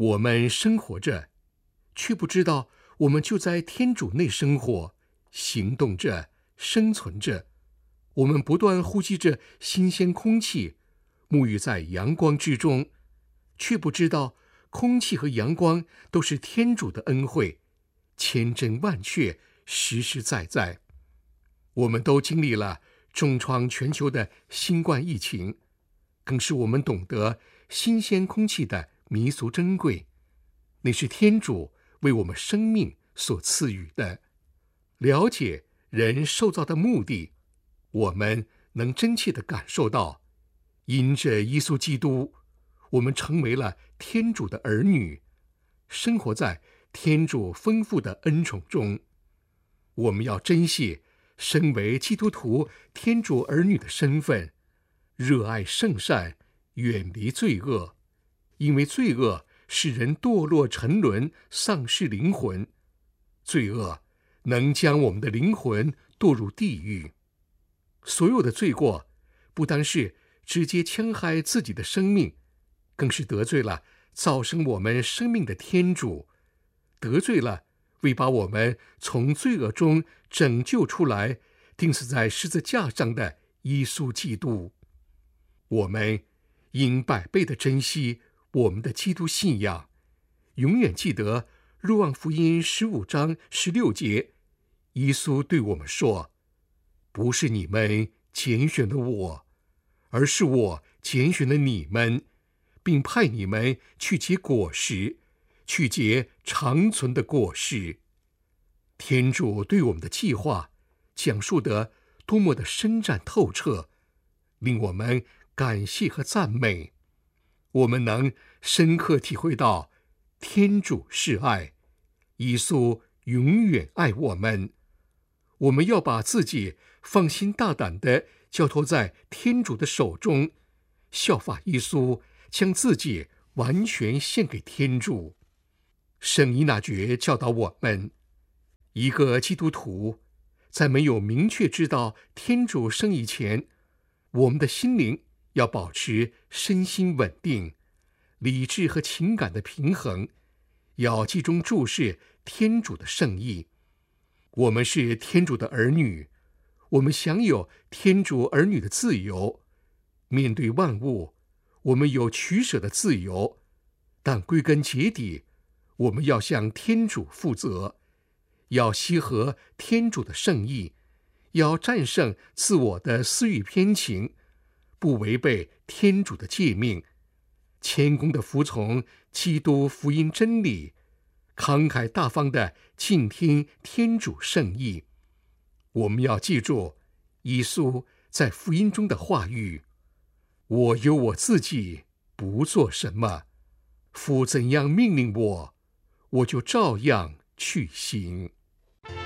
我们生活着，却不知道我们就在天主内生活、行动着、生存着。我们不断呼吸着新鲜空气，沐浴在阳光之中，却不知道空气和阳光都是天主的恩惠，千真万确，实实在在。我们都经历了重创全球的新冠疫情，更是我们懂得新鲜空气的弥足珍贵，那是天主为我们生命所赐予的。了解人受造的目的，我们能真切地感受到，因着耶稣基督，我们成为了天主的儿女，生活在天主丰富的恩宠中。我们要珍惜身为基督徒天主儿女的身份，热爱圣善，远离罪恶，因为罪恶使人堕落沉沦，丧失灵魂。罪恶能将我们的灵魂堕入地狱。所有的罪过不单是直接戕害自己的生命，更是得罪了造生我们生命的天主，得罪了为把我们从罪恶中拯救出来，钉死在十字架上的耶稣基督。我们应百倍地珍惜我们的基督信仰，永远记得若望福音15章16节，耶稣对我们说：不是你们拣选了我，而是我拣选了你们，并派你们去结果实，去结长存的果实。天主对我们的计划讲述得多么的深湛透彻，令我们感谢和赞美。我们能深刻体会到天主是爱，耶稣永远爱我们。我们要把自己放心大胆地交托在天主的手中，效法耶稣，将自己完全献给天主。圣依纳爵教导我们，一个基督徒在没有明确知道天主生以前，我们的心灵要保持身心稳定，理智和情感的平衡，要集中注视天主的圣意。我们是天主的儿女，我们享有天主儿女的自由。面对万物，我们有取舍的自由，但归根结底，我们要向天主负责，要羈合天主的圣意，要战胜自我的私欲偏情，不违背天主的诫命，谦恭地服从基督福音真理，慷慨大方地静听天主圣意。我们要记住耶稣在福音中的话语：我有我自己不做什么，父怎样命令我，我就照样去行。